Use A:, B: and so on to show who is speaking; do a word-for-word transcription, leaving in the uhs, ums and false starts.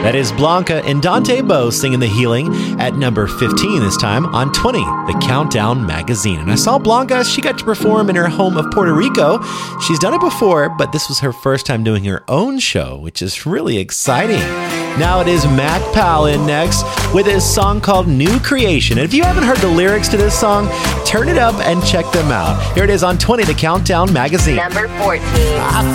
A: That is Blanca and Dante Bowe singing The Healing at number fifteen this time on twenty, the Countdown Magazine. And I saw Blanca, she got to perform in her home of Puerto Rico. She's done it before, but this was her first time doing her own show, which is really exciting. Now it is Mac Powell in next with his song called New Creation. And if you haven't heard the lyrics to this song, turn it up and check them out. Here it is on twenty, the Countdown Magazine.
B: Number fourteen.